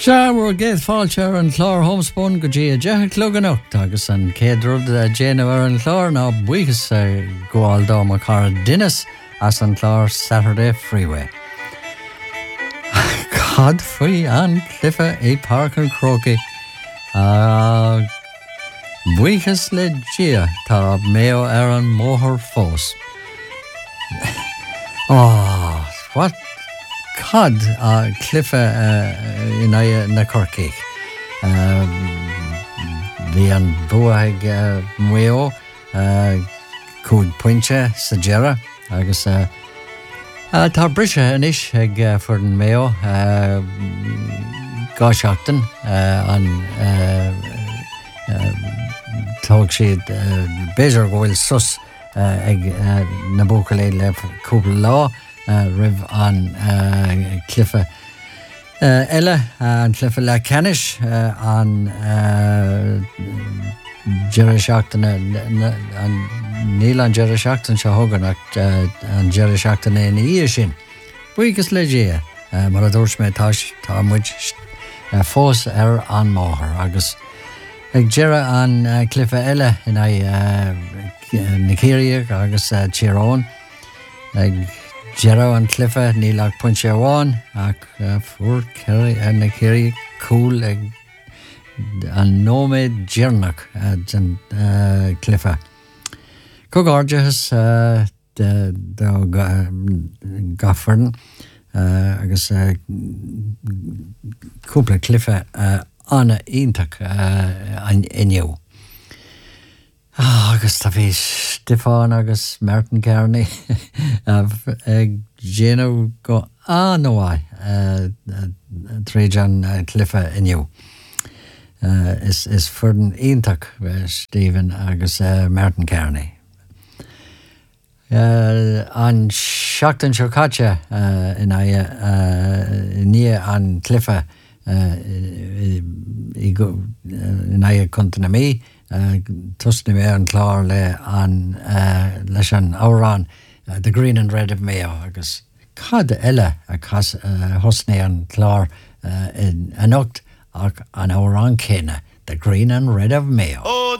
Seaar géad fáilte an chlár homspun go dtí a deich clúganach agus an céadrúd déanamh an chlár ná buchas gháil dá mar cara dunas as an chlár Saturday Freeway. Cad faoi an clifa é Park an Croquet buchas le dia tá méo ar an móthir fós. What cad clifa na Corcaigh. Bhí an buaig muo cúd pointe sa Gera agus tá brise inis ag for an méo gá seachtain an tóg siad béidir gohfuil sus ag na bócalé le cúpla lá ribh an clifa eile an clifa le canis an Gera seachtain an níl an Gera seachtain se thugan an Gera seachtain é na íe sin. Buchas le dia mar a dúirs mé tá muid fós ar an máthair agus ag Gera an clifa eile in na Círiaigh agus Tíorán ag Gera an clifa níl ag pointe amháin ach fuair na Círiaigh cúil ag an nóméid Gearnach den clifa. Cogáirdeas gaffern agus cúpla clifa anna iontach an inniu. Agus tá bhí Stefán agus Martin Kearney ag déanamh go anóáid tríd an clifa inniu. Is furdan iontach Stephen agus Martin Kearney. An seachtain seo caite in ní an clifa in chunta mí tusna mé an chlár le an leis an árán The Green and Red of Mayo agus cad eile a thosna an chlár in anocht ach an árán céine The Green and Red of Mayo.